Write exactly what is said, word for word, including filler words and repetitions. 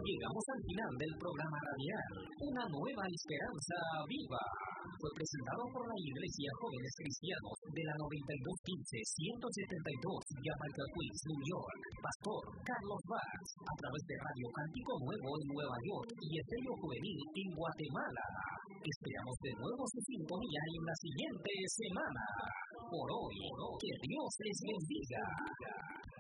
Llegamos al final del programa radial, Una Nueva Esperanza Viva. Fue presentado por la Iglesia Jóvenes Cristianos de la noventa y dos quince ciento setenta y dos Yapalca Queens, New York. Pastor Carlos Vaz, a través de Radio Cántico Nuevo en Nueva York y Estéreo Juvenil en Guatemala. Esperamos de nuevo su sintonía en la siguiente semana. Por hoy, que Dios les bendiga.